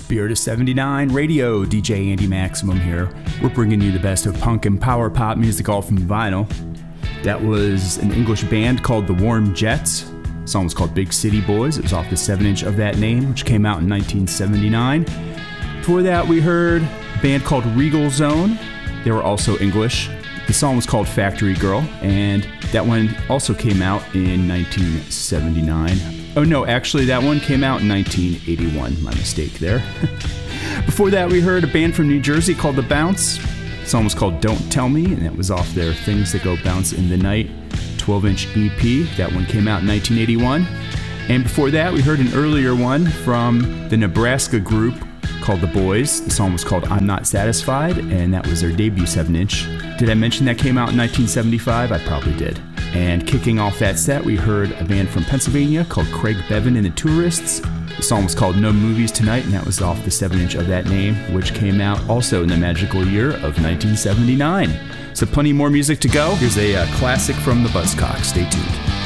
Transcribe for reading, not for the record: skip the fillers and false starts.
Spirit of 79 Radio, DJ Andy Maximum here. We're bringing you the best of punk and power pop music all from vinyl. That was an English band called the Warm Jets. The song was called Big City Boys. It was off the 7-inch of that name, which came out in 1979. Before that, we heard a band called Regal Zone. They were also English. The song was called Factory Girl, and that one also came out in 1979. Oh no, actually that one came out in 1981. My mistake there. Before that, we heard a band from New Jersey called The Bounce. The song was called Don't Tell Me, and that was off their Things That Go Bounce in the Night 12-inch EP. That one came out in 1981. And before that, we heard an earlier one from the Nebraska group called The Boys. The song was called I'm Not Satisfied, and that was their debut 7-inch. Did I mention that came out in 1975? I probably did. And kicking off that set, we heard a band from Pennsylvania called Craig Bevan and the Tourists. The song was called No Movies Tonight, and that was off the 7-inch of that name, which came out also in the magical year of 1979. So plenty more music to go. Here's a classic from the Buzzcocks. Stay tuned.